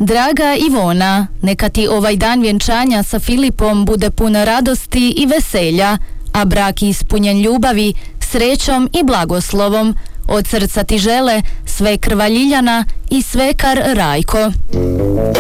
Draga Ivona, neka ti ovaj dan vjenčanja sa Filipom bude pun radosti i veselja, a brak ispunjen ljubavi, srećom i blagoslovom. Od srca ti žele svekr Ljiljana i svekar Rajko.